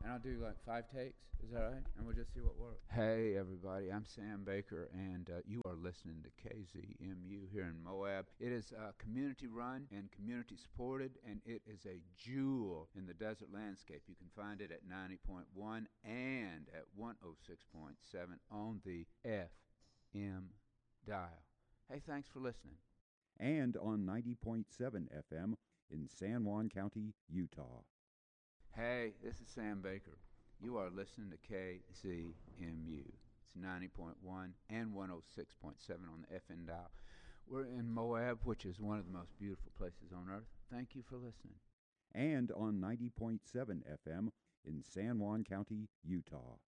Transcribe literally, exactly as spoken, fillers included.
And I'll do like five takes. Is that right? And we'll just see what works. Hey, everybody. I'm Sam Baker, and uh, you are listening to K Z M U here in Moab. It is uh, community run and community supported, and it is a jewel in the desert landscape. You can find it at ninety point one and at one oh six point seven on the F M dial. Hey, thanks for listening. And on ninety point seven F M in San Juan County, Utah. Hey, this is Sam Baker. You are listening to K Z M U. It's ninety point one and one oh six point seven on the F M dial. We're in Moab, which is one of the most beautiful places on earth. Thank you for listening. And on ninety point seven F M in San Juan County, Utah.